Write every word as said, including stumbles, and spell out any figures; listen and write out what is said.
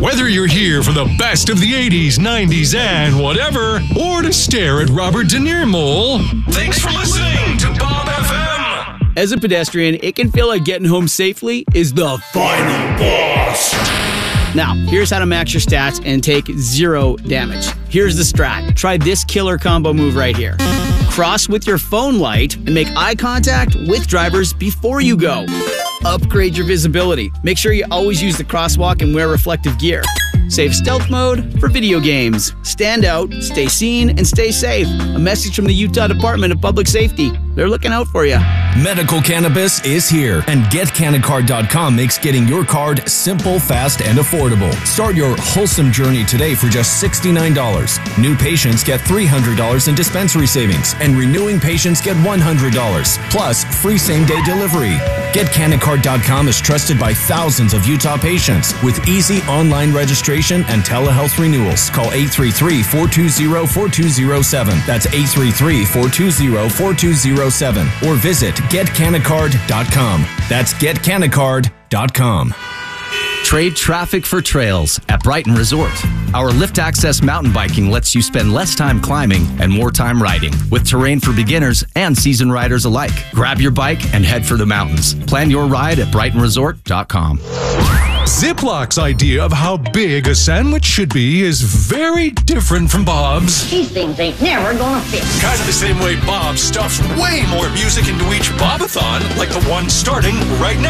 Whether you're here for the best of the eighties, nineties, and whatever, or to stare at Robert De Niro Mole, thanks for listening to Bob F M. As a pedestrian, it can feel like getting home safely is the final boss. Now, here's how to max your stats and take zero damage. Here's the strat. Try this killer combo move right here. Cross with your phone light and make eye contact with drivers before you go. Upgrade your visibility. Make sure you always use the crosswalk and wear reflective gear. Save stealth mode for video games. Stand out, stay seen, and stay safe. A message from the Utah Department of Public Safety. They're looking out for you. Medical cannabis is here, and Get Cannacard dot com makes getting your card simple, fast, and affordable. Start your wholesome journey today for just sixty-nine dollars. New patients get three hundred dollars in dispensary savings, and renewing patients get one hundred dollars, plus free same-day delivery. Get Cannacard dot com is trusted by thousands of Utah patients with easy online registration and telehealth renewals. Call eight three three, four two zero, four two zero seven. That's eight three three, four two zero, four two zero seven. Or visit Get Cannacard dot com. That's Get Cannacard dot com. Trade traffic for trails at Brighton Resort. Our lift access mountain biking lets you spend less time climbing and more time riding, with terrain for beginners and seasoned riders alike. Grab your bike and head for the mountains. Plan your ride at Brighton Resort dot com. Ziplock's idea of how big a sandwich should be is very different from Bob's. These things ain't never gonna fit. Kind of the same way Bob stuffs way more music into each Bobathon, like the one starting right now.